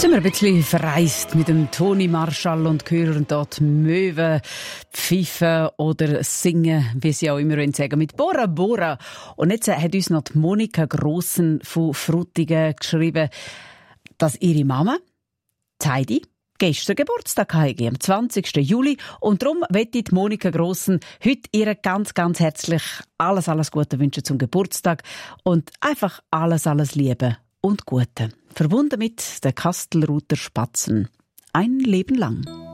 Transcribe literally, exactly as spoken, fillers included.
Jetzt sind wir ein bisschen verreist mit dem Toni Marschall und hören dort Möwen pfeifen oder singen, wie sie auch immer sagen, mit Bora Bora. Und jetzt hat uns noch die Monika Grossen von Frutigen geschrieben, dass ihre Mama, die Heidi, gestern Geburtstag hatte, am zwanzigsten Juli. Und darum möchte die Monika Grossen heute ihr ganz, ganz herzlich alles, alles Gute wünschen zum Geburtstag und einfach alles, alles Liebe und Gute. Verbunden mit der Kastelruther Spatzen. Ein Leben lang.